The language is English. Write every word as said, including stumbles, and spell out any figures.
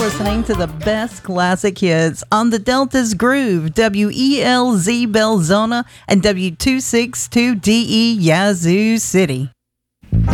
listening to the best classic hits on the Delta's Groove, W E L Z Belzona and W two sixty-two D E Yazoo City.